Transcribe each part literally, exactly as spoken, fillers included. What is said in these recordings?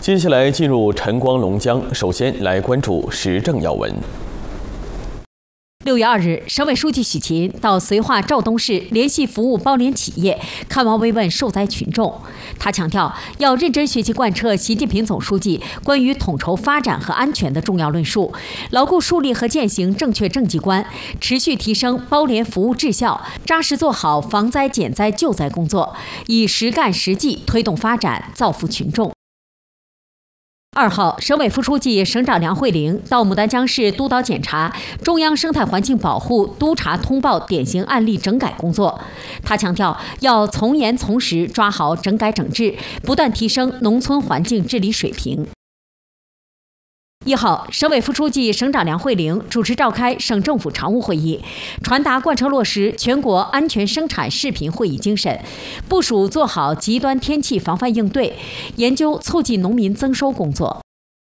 接下来进入晨光龙江，首先来关注时政要闻。 六月二日，省委书记许勤到绥化肇东市联系服务包联企业，看望慰问受灾群众。他强调，要认真学习贯彻习近平总书记关于统筹发展和安全的重要论述，牢固树立和践行正确政绩观，持续提升包联服务质效，扎实做好防灾减灾救灾工作，以实干实际推动发展，造福群众。二号，省委副书记、省长梁慧玲到牡丹江市督导检查中央生态环境保护督查通报典型案例整改工作。他强调，要从严从实抓好整改整治，不断提升农村环境治理水平。一号，省委副书记、省长梁慧玲主持召开省政府常务会议，传达贯彻落实全国安全生产视频会议精神，部署做好极端天气防范应对，研究促进农民增收工作。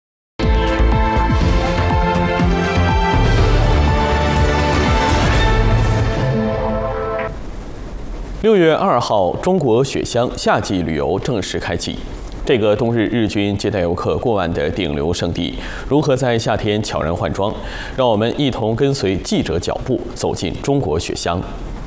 六月二号，中国雪乡夏季旅游正式开启。这个冬日日均接待游客过万的顶流胜地，如何在夏天悄然换装？让我们一同跟随记者脚步，走进中国雪乡。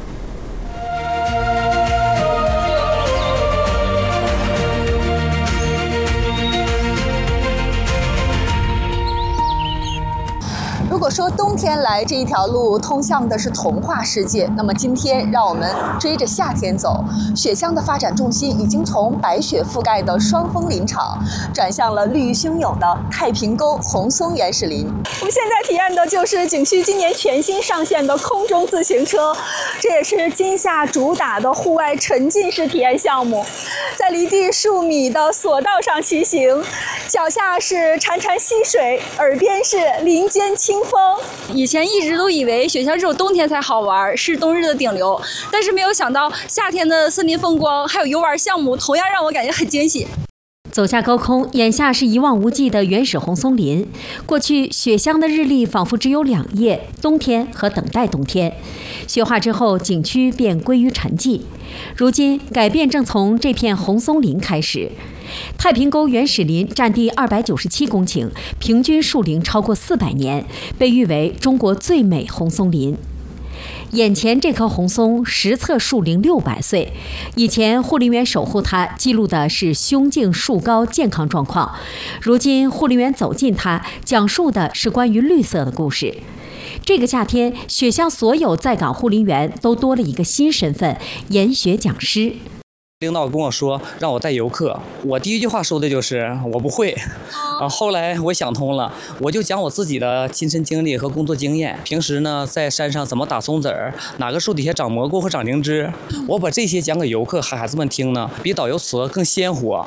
如果说冬天来这一条路通向的是童话世界，那么今天让我们追着夏天走。雪乡的发展重心已经从白雪覆盖的双峰林场，转向了绿意汹涌的太平沟红松原始林。我们现在体验的就是景区今年全新上线的空中自行车，这也是今夏主打的户外沉浸式体验项目。在离地数米的索道上骑行，脚下是潺潺溪水，耳边是林间清风。 以前一直都以为雪乡只有冬天才好玩，是冬日的顶流，但是没有想到夏天的森林风光还有游玩项目，同样让我感觉很惊喜。 走下高空，眼下是一望无际的原始红松林。过去雪乡的日历仿佛只有两页：冬天和等待冬天。雪化之后，景区便归于沉寂。如今，改变正从这片红松林开始。太平沟原始林占地二百九十七公顷，平均树龄超过四百年，被誉为中国最美红松林。眼前这棵红松实测树龄六百岁，以前护林员守护它，记录的是胸径、树高、健康状况。如今护林员走近它，讲述的是关于绿色的故事。这个夏天，雪乡所有在岗护林员都多了一个新身份——研雪讲师。 领导跟我说让我带游客，我第一句话说的就是我不会。啊，后来我想通了，我就讲我自己的亲身经历和工作经验。平时呢，在山上怎么打松子儿，哪个树底下长蘑菇和长灵芝，我把这些讲给游客孩子们听呢，比导游词更鲜活。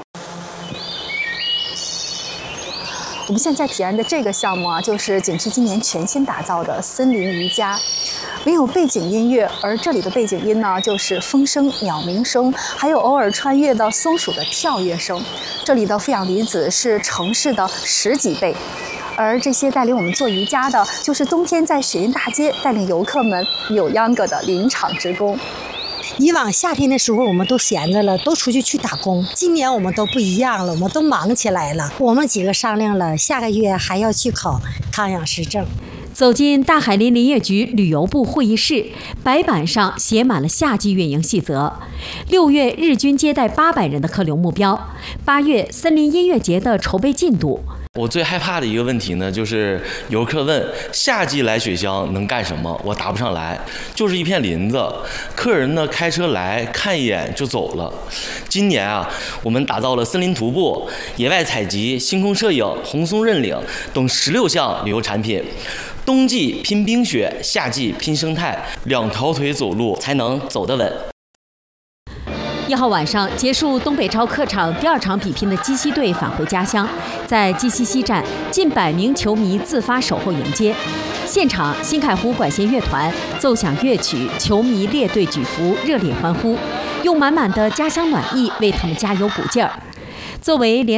我们现在体验的这个项目啊，就是景区今年全新打造的森林瑜伽，没有背景音乐，而这里的背景音呢，就是风声、鸟鸣声，还有偶尔穿越的松鼠的跳跃声。这里的负氧离子是城市的十几倍，而这些带领我们做瑜伽的，就是冬天在雪云大街带领游客们扭秧歌的林场职工。 以往夏天的时候我们都闲着了，都出去去打工。今年我们都不一样了，我们都忙起来了。我们几个商量了，下个月还要去考康养师证。 走进大海林林业局旅游部会议室，白板上写满了夏季运营细则。六月日均接待八百人的客流目标，八月森林音乐节的筹备进度。 我最害怕的一个问题呢，就是游客问夏季来雪乡能干什么，我答不上来，就是一片林子，客人呢开车来看一眼就走了。今年啊，我们打造了森林徒步、野外采集、星空摄影、红松认领等十六项旅游产品。冬季拼冰雪，夏季拼生态，两条腿走路才能走得稳。 一号晚上结束东北超客场第二场比拼的鸡西队返回家乡，在鸡西西站，近百名球迷自发守候迎接。现场，新凯湖管弦乐团奏响乐曲，球迷列队举服，热烈欢呼，用满满的家乡暖意为他们加油补劲儿。作为联